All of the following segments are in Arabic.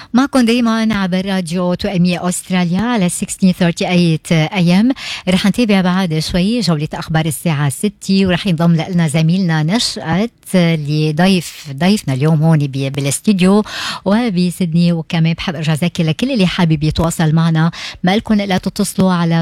معكم دايما عبر راديو توأمية أستراليا على 1638 AM. رح نتابع بعد شوي جولة أخبار الساعة 6 ورح ينضم لنا زميلنا نشأت اللي ضيفنا اليوم هون بالاستديو وبسدني. وكمان بحب أرجع ذاكر لكل اللي حابب يتواصل معنا، ما لكم إلا تتصلوا على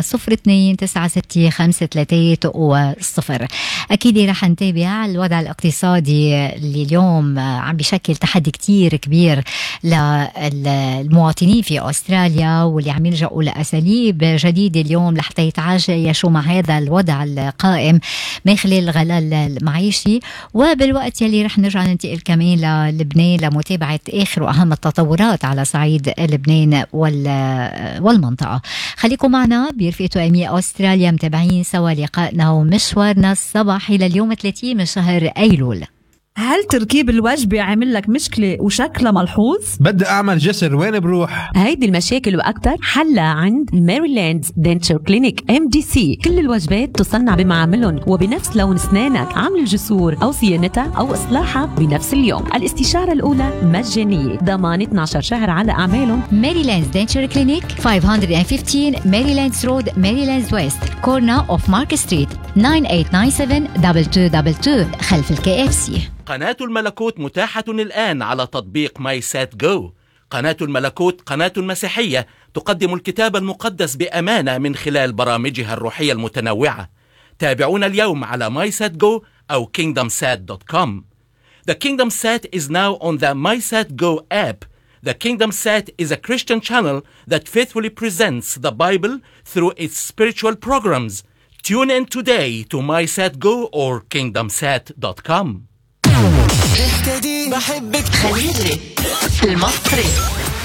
02-96-531-0. أكيد رح نتابع الوضع الاقتصادي اللي اليوم عم بيشكل تحدي كتير كبير للمواطنين في أستراليا، واللي عم يلجأوا لأساليب جديدة اليوم لحتى يتعايشوا مع هذا الوضع القائم من خلال الغلاء المعيشي. وبالوقت يلي رح نرجع ننتقل كمان للبنان لمتابعة آخر وأهم التطورات على صعيد لبنان والمنطقة. خليكم معنا برفقة توأمية أستراليا، متابعين سوا لقائنا ومشوارنا الصباحي لليوم 30 من شهر أيلول. هل تركيب الوجبة عامل لك مشكلة وشكلها ملحوظ؟ بدي أعمل جسر، وين بروح؟ هيدي المشاكل وأكتر حلها عند ميريلاند دنتشر كلينيك MDC. كل الوجبات تصنع بمعاملهم وبنفس لون أسنانك، عمل الجسور أو صيانتها أو إصلاحها بنفس اليوم. الاستشارة الأولى مجانية، ضمان 12 شهر على أعمالهم. ميريلاند دنتشر كلينيك 515 ميريلاندز رود، ميريلاندز ويست، كورنا أوف مارك ستريت، 98972222 خلف الKFC. قناة الملكوت متاحة الآن على تطبيق ماي سات جو. قناة الملكوت قناة مسيحية تقدم الكتاب المقدس بأمانة من خلال برامجها الروحية المتنوعة. تابعونا اليوم على MySatGo أو KingdomSat.com. The Kingdom Sat is now on the MySatGo app. The Kingdom Sat is a Christian channel that faithfully presents the Bible through its spiritual programs. Tune in today to MySatGo or KingdomSat.com. بحبك خليجي المصري.